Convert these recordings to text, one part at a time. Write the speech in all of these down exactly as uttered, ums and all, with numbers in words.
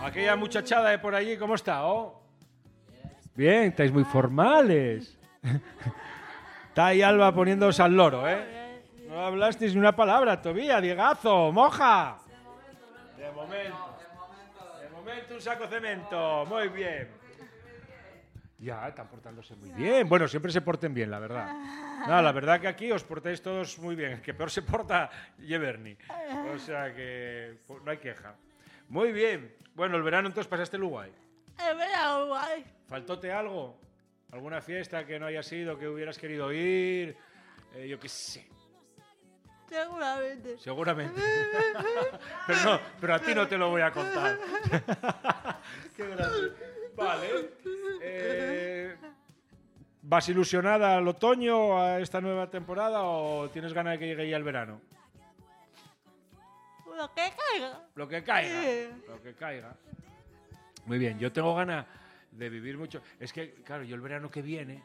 Aquella muchachada de por allí, ¿cómo está? Oh? Bien, estáis muy formales. Está ahí Alba poniéndose al loro, ¿eh? No hablasteis ni una palabra todavía, Diegazo, moja. De momento. De momento un saco de cemento. Muy bien. Ya, están portándose muy bien. Bueno, siempre se porten bien, la verdad. No, la verdad que aquí os portáis todos muy bien. El que peor se porta, Yeverni. O sea que pues, no hay queja. Muy bien. Bueno, el verano entonces pasaste el Uruguay. El verano guay. ¿Faltóte algo? ¿Alguna fiesta que no hayas ido, que hubieras querido ir? Eh, yo qué sé. Seguramente. Seguramente. Pero no, pero a ti no te lo voy a contar. Qué grande. Vale. Eh, ¿Vas ilusionada al otoño, a esta nueva temporada, o tienes ganas de que llegue ya el verano? Lo que caiga. Lo que caiga. Sí. Lo que caiga. Muy bien, yo tengo ganas de vivir mucho. Es que, claro, yo el verano que viene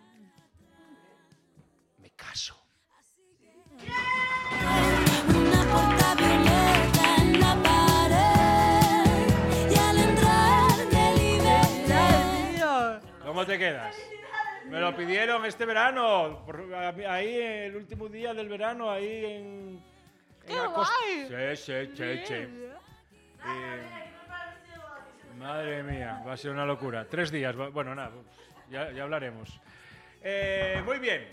me caso. Una puerta violeta en la pared y al entrar me liberé. ¿Cómo te quedas? Me lo pidieron este verano, por- ahí el último día del verano, ahí en... ¡Qué en la costa. guay! Sí, sí, sí, sí. Eh, madre mía, va a ser una locura. Tres días, va- bueno, nada, ya, ya hablaremos. Eh, muy bien.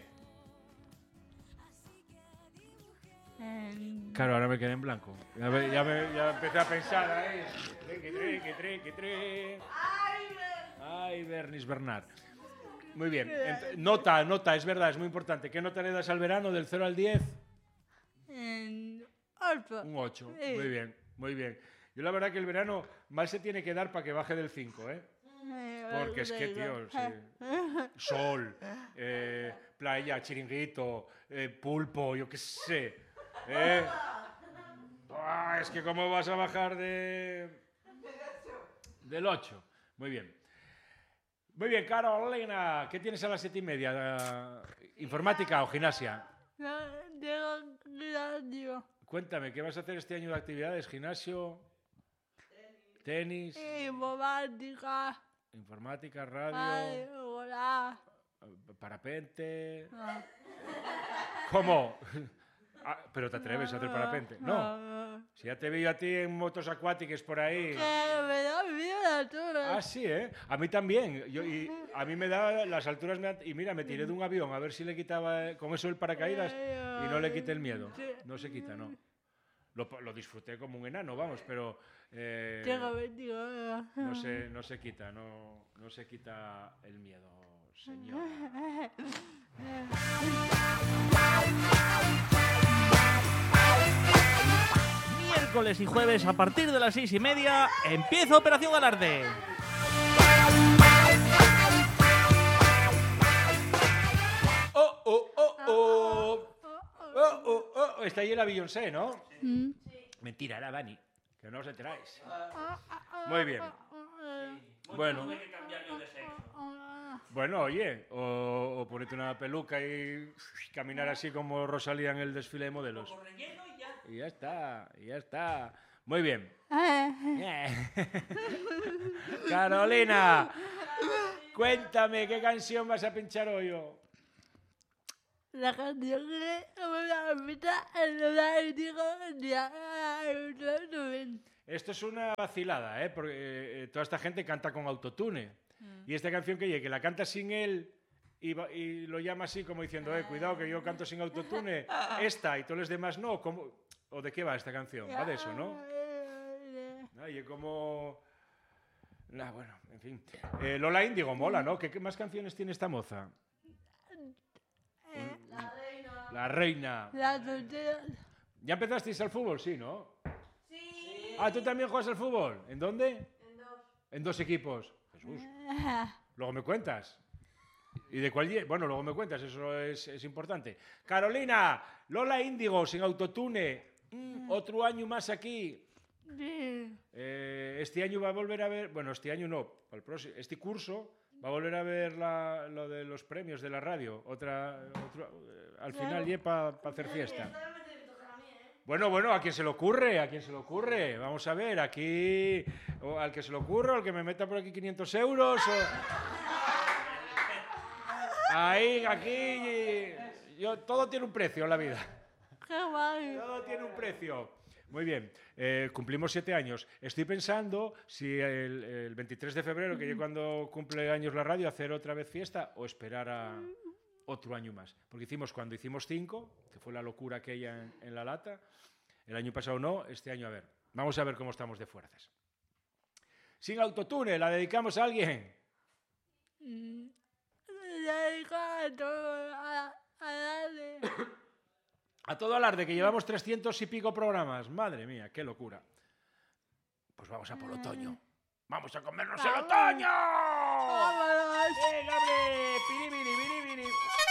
Em, Claro, ahora me quedé en blanco. Ya, me- ya me- ya empecé a pensar ahí. Triqui, triqui, triqui, tri. Ay, Bernis Bernard. Muy bien. Ent- nota, nota, es verdad, es muy importante. ¿Qué nota le das al verano del cero al diez? em, ocho. Un ocho. Sí. Muy bien, muy bien. Yo la verdad que el verano mal se tiene que dar para que baje del cinco, ¿eh? Eh, Porque es que, tío, sí. Sol, eh, playa, chiringuito, eh, pulpo, yo qué sé. ¿eh? Ah, es que cómo vas a bajar de... del ocho. Muy bien. Muy bien, Carolina, ¿qué tienes a las siete y media? ¿Informática o gimnasia? No, digo, gimnasio. Cuéntame, ¿qué vas a hacer este año de actividades? ¿Gimnasio? ¿Tenis? Informática. ¿Informática? ¿Radio? Ay, hola. ¿Parapente? No. ¿Cómo? Ah, ¿pero te atreves a hacer parapente? No. No. Si ya te veo a ti en motos acuáticas por ahí. Que me da miedo la altura. Ah, sí, ¿eh? A mí también. Yo, y a mí me da las alturas... me da- y mira, me tiré de un avión a ver si le quitaba eh, con eso el paracaídas y no le quité el miedo. No se quita, no. Lo, lo disfruté como un enano, vamos, pero... eh, Tengo veintiuno. no, se, no se quita, no, no se quita el miedo, señor. Miércoles y jueves a partir de las seis y media empieza Operación Alarde. ¡Oh, oh, oh, oh! ¡Oh, oh, oh! Está ahí la Beyoncé, ¿no? Mentira, era Dani, que no os enteráis. Muy bien. Bueno, bueno, oye, o, o ponerte una peluca y caminar así como Rosalía en el desfile de modelos. Y ya está, y ya está. Muy bien. Carolina, cuéntame, ¿qué canción vas a pinchar hoy? oh? La canción que me la mitad en la digo ya. Esto es una vacilada, ¿eh? Porque eh, toda esta gente canta con autotune. Y esta canción que llegue, que la canta sin él y, va- y lo llama así como diciendo, eh, cuidado que yo canto sin autotune, esta y todos los demás no. ¿cómo? ¿O de qué va esta canción? Va de eso, ¿no? Ah, y es como... Nah, bueno, en fin. Eh, Lola Índigo, mola, ¿no? ¿Qué, qué más canciones tiene esta moza? La reina. La soltera. ¿Ya empezasteis al fútbol? Sí, ¿no? Sí. Ah, ¿tú también juegas al fútbol? ¿En dónde? En dos. En dos equipos. Jesús. Luego me cuentas. ¿Y de cuál? lle- Bueno, luego me cuentas, eso es, es importante. Carolina, Lola Índigo, sin autotune. Mm, otro año más aquí. Sí. Eh, este año va a volver a ver, bueno, este año no, el próximo, este curso va a volver a ver la- lo de los premios de la radio. Otra, otro, eh, al final, y para hacer fiesta. Bueno, bueno, ¿a quién se le ocurre? ¿A quién se le ocurre? Vamos a ver, aquí... o al que se le ocurre, o al que me meta por aquí quinientos euros, o... Ahí, aquí... Yo, todo tiene un precio en la vida. ¡Qué guay! Todo tiene un precio. Muy bien, eh, cumplimos siete años. Estoy pensando si el, el veintitrés de febrero, que yo cuando cumple años la radio, hacer otra vez fiesta o esperar a otro año más. Porque hicimos cuando hicimos cinco, que fue la locura aquella en, en La Lata. El año pasado no, este año a ver. Vamos a ver cómo estamos de fuerzas. Sin autotune, ¿la dedicamos a alguien? Le dedico a todo, a, a darle. A todo alarde, que llevamos trescientos y pico programas. Madre mía, qué locura. Pues vamos a por otoño. ¡Vamos a comernos el Vamos. otoño! ¡Vámonos! ¡Venga, hombre! ¡Piribiri, biribiri!